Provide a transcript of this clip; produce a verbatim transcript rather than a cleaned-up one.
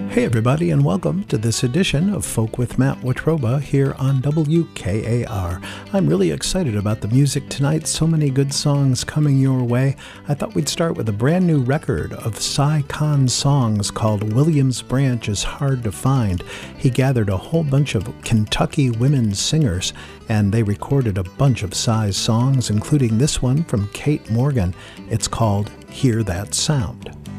Hey everybody, and welcome to this edition of Folk with Matt Watroba here on W K A R. I'm really excited about the music tonight, so many good songs coming your way. I thought we'd start with a brand new record of Cy Khan's songs called Williams Branch is Hard to Find. He gathered a whole bunch of Kentucky women singers, and they recorded a bunch of Cy's songs, including this one from Kate Morgan. It's called Hear That Sound.